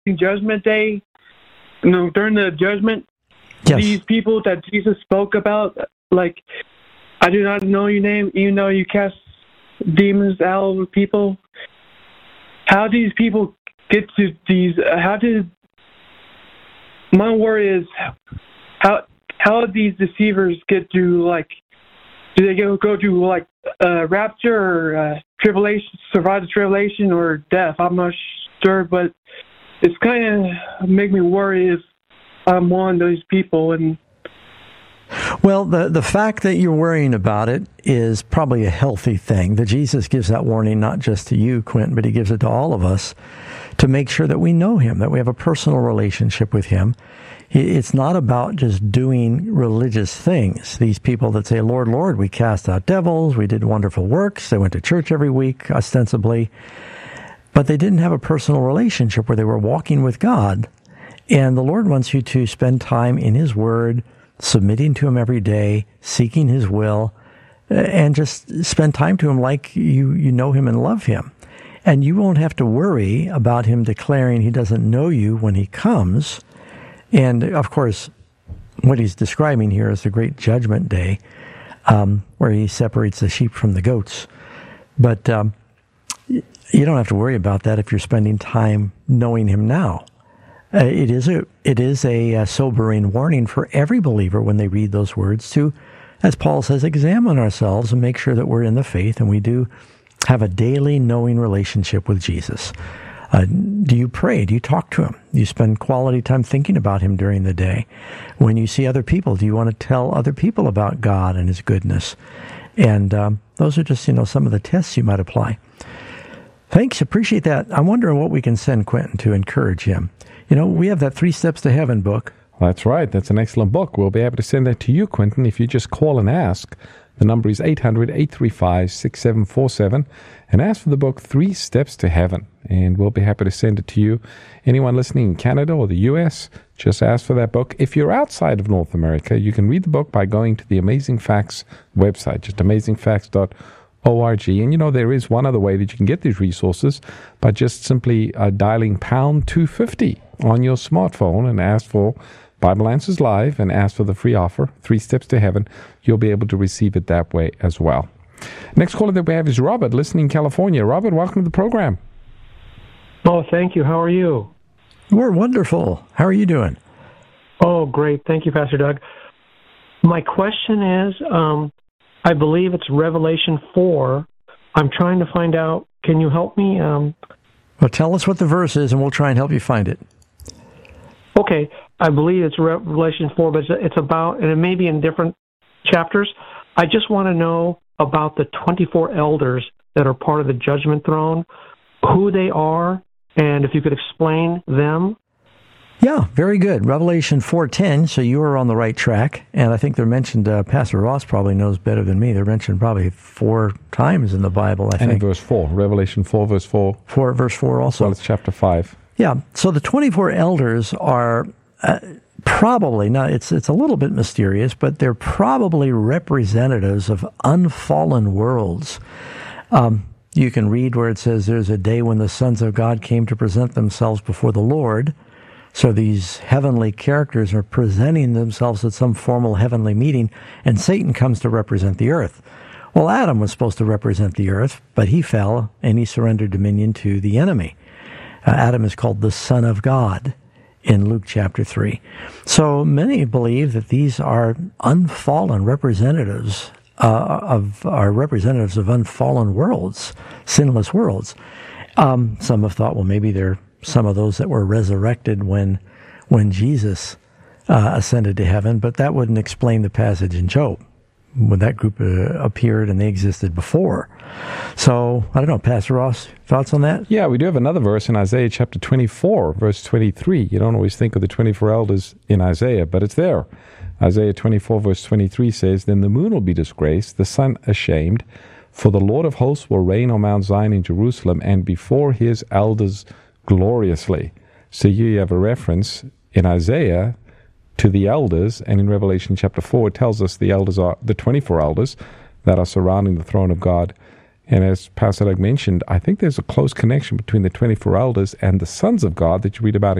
Judgment Day, during the judgment, Yes. these people that Jesus spoke about, like, I do not know your name, even though you cast demons out of people. How do these people get to these? My worry is how do these deceivers get to, like? Do they go to like rapture or tribulation, survive the tribulation, or death? I'm not sure, but it's kind of make me worry if I'm one of those people. And well, the fact that you're worrying about it is probably a healthy thing. That Jesus gives that warning not just to you, Quentin, but he gives it to all of us to make sure that we know him, that we have a personal relationship with him. It's not about just doing religious things. These people that say, Lord, Lord, we cast out devils, we did wonderful works, they went to church every week, ostensibly, but they didn't have a personal relationship where they were walking with God. And the Lord wants you to spend time in his word, submitting to him every day, seeking his will, and just spend time to him like you know him and love him. And you won't have to worry about him declaring he doesn't know you when he comes. And, of course, what he's describing here is the great judgment day, where he separates the sheep from the goats. But you don't have to worry about that if you're spending time knowing him now. It is a sobering warning for every believer when they read those words to, as Paul says, examine ourselves and make sure that we're in the faith and we do have a daily knowing relationship with Jesus. Do you pray? Do you talk to him? Do you spend quality time thinking about him during the day? When you see other people, do you want to tell other people about God and his goodness? And those are just, some of the tests you might apply. Thanks. Appreciate that. I'm wondering what we can send Quentin to encourage him. We have that 3 Steps to Heaven book. That's right. That's an excellent book. We'll be able to send that to you, Quentin, if you just call and ask. The number is 800-835-6747. And ask for the book, 3 Steps to Heaven. And we'll be happy to send it to you. Anyone listening in Canada or the U.S., just ask for that book. If you're outside of North America, you can read the book by going to the Amazing Facts website, just amazingfacts.org. And there is one other way that you can get these resources by just simply dialing pound 250 on your smartphone and ask for Bible Answers Live and ask for the free offer, 3 Steps to Heaven. You'll be able to receive it that way as well. Next caller that we have is Robert, listening in California. Robert, welcome to the program. Oh, thank you. How are you? We're wonderful. How are you doing? Oh, great. Thank you, Pastor Doug. My question is, I believe it's Revelation 4. I'm trying to find out. Can you help me? Well, tell us what the verse is, and we'll try and help you find it. Okay. I believe it's Revelation 4, but it's about, and it may be in different chapters. I just want to know about the 24 elders that are part of the judgment throne, who they are, and if you could explain them. Yeah, very good. Revelation 4:10, so you are on the right track. And I think they're mentioned, Pastor Ross probably knows better than me, they're mentioned probably 4 times in the Bible, I think. And in verse 4, Revelation 4, verse 4. Verse 4 also. Well, it's chapter 5. Yeah, so the 24 elders are probably, now it's a little bit mysterious, but they're probably representatives of unfallen worlds. You can read where it says there's a day when the sons of God came to present themselves before the Lord. So these heavenly characters are presenting themselves at some formal heavenly meeting, and Satan comes to represent the earth. Well, Adam was supposed to represent the earth, but he fell, and he surrendered dominion to the enemy. Adam is called the Son of God in Luke chapter 3. So many believe that these are unfallen representatives of unfallen worlds, sinless worlds. Some have thought, well, maybe they're some of those that were resurrected when Jesus ascended to heaven, but that wouldn't explain the passage in Job when that group appeared and they existed before. So, I don't know, Pastor Ross, thoughts on that? Yeah, we do have another verse in Isaiah chapter 24, verse 23. You don't always think of the 24 elders in Isaiah, but it's there. Isaiah 24, verse 23 says, "Then the moon will be disgraced, the sun ashamed, for the Lord of hosts will reign on Mount Zion in Jerusalem, and before his elders gloriously." So here you have a reference in Isaiah to the elders, and in Revelation chapter 4 it tells us the elders are the 24 elders that are surrounding the throne of God. And as Pastor Doug mentioned, I think there's a close connection between the 24 elders and the sons of God that you read about